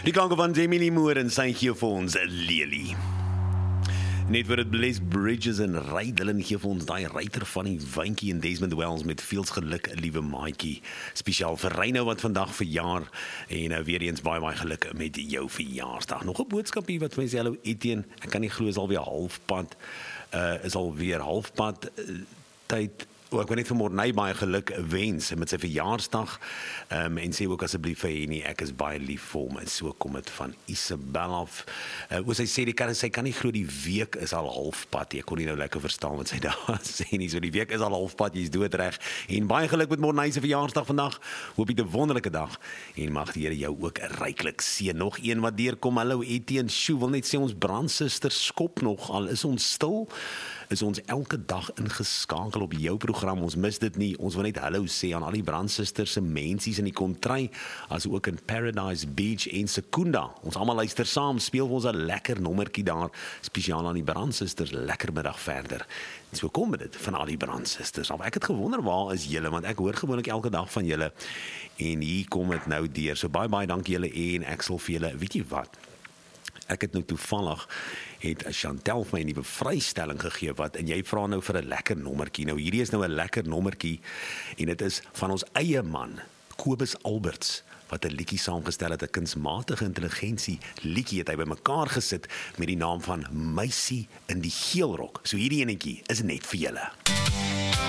Die klanke van Emily Moore en sy gee vir ons 'n lelie. Net vir het Bless Bridges en Rydelin gee vir ons daai ryter van die wyntjie en Desmond Wells met veels geluk, 'n liewe maatjie. Spesiaal vir Reino wat vandag verjaar en weer eens baie geluk met jou verjaarsdag. Nog 'n boodskap hier wat vir my sê, hallo Etienne, ek kan nie glo is alweer halfpad. Is alweer halfpad tyd. Ek wil net vir Morney baie geluk wens met sy verjaarsdag en sê ook asseblief vir Henny, ek is baie lief vir hom en so kom dit van Isabella af. Sy sê, sy kan nie glo die week is al halfpad, ek kon nie nou lekker verstaan wat sy daar sê nie, so die week is al halfpad, jy is doodreg en baie geluk met Morney se verjaarsdag vandag, hoop jy 'n wonderlike dag en mag die Here jou ook ryklik seën. Nog een wat deurkom, hallo Etienne Sjoe, wil net sê ons brandsuster skop nog, al is ons stil, is ons elke dag ingeskakel op jou program, ons mis dit nie, ons wil net hallo sê aan al die brandsusters se mensies in die kontry, as ook in Paradise Beach en Secunda, ons almal luister saam, speel vir ons 'n lekker nommertjie daar, spesiaal aan die brandsusters, lekker middag verder, en so kom dit van al die brandsusters, ek het gewonder waar is julle, want ek hoor gewoonlik elke dag van julle, en hier kom dit nou deur, so baie dankie julle, en ek sal vir julle, weet jy wat, ek het nou toevallig, het Chantel vir my 'n nuwe vrystelling gegee wat, en jy vra nou vir 'n lekker nommertjie, nou hierdie is nou 'n lekker nommertjie, en dit is van ons eie man, Kobus Alberts, wat 'n liedjie saamgestel het, 'n kunsmatige intelligensie liedjie het hy bymekaar gesit, met die naam van Meisie in die Geelrok, so hierdie enetjie is net vir julle.